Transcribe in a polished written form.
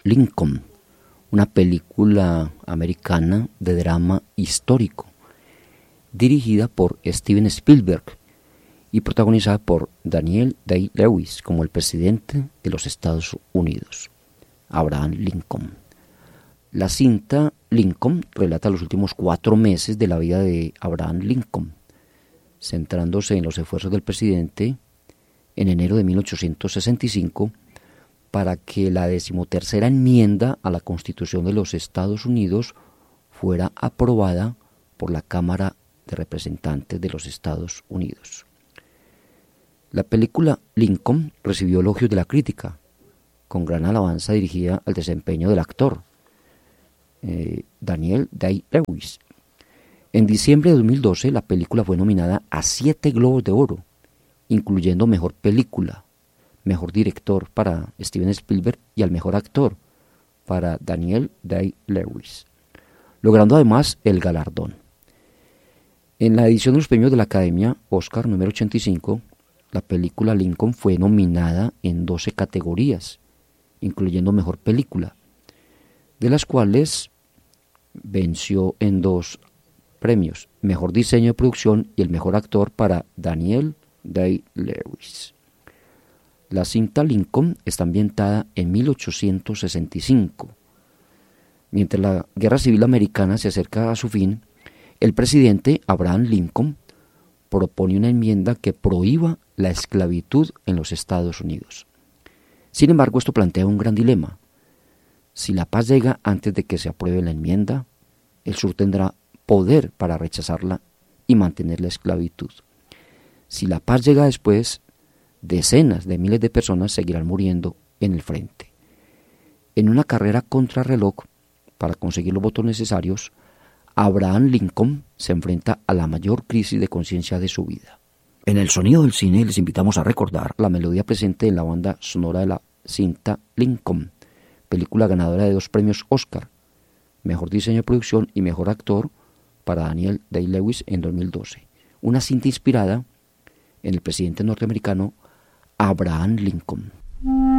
Lincoln, una película americana de drama histórico, dirigida por Steven Spielberg y protagonizada por Daniel Day-Lewis como el presidente de los Estados Unidos, Abraham Lincoln. La cinta Lincoln relata los últimos 4 meses de la vida de Abraham Lincoln, centrándose en los esfuerzos del presidente en enero de 1865 para que la 13ª enmienda a la Constitución de los Estados Unidos fuera aprobada por la Cámara de Representantes de los Estados Unidos. La película Lincoln recibió elogios de la crítica, con gran alabanza dirigida al desempeño del actor, Daniel Day-Lewis. En diciembre de 2012, la película fue nominada a 7 Globos de Oro, incluyendo Mejor Película, Mejor Director para Steven Spielberg y al Mejor Actor para Daniel Day-Lewis, logrando además el galardón. En la edición de los premios de la Academia Oscar número 85, la película Lincoln fue nominada en 12 categorías, incluyendo Mejor Película, de las cuales venció en 2 premios, Mejor Diseño de Producción y el Mejor Actor para Daniel Day-Lewis. La cinta Lincoln está ambientada en 1865. Mientras la Guerra Civil Americana se acerca a su fin, el presidente Abraham Lincoln propone una enmienda que prohíba la esclavitud en los Estados Unidos. Sin embargo, esto plantea un gran dilema. Si la paz llega antes de que se apruebe la enmienda, el sur tendrá poder para rechazarla y mantener la esclavitud. Si la paz llega después, decenas de miles de personas seguirán muriendo en el frente. En una carrera contrarreloj para conseguir los votos necesarios, Abraham Lincoln se enfrenta a la mayor crisis de conciencia de su vida. En el sonido del cine les invitamos a recordar la melodía presente en la banda sonora de la cinta Lincoln, película ganadora de 2 premios Oscar, Mejor Diseño de Producción y Mejor Actor para Daniel Day-Lewis en 2012. Una cinta inspirada en el presidente norteamericano Abraham Lincoln.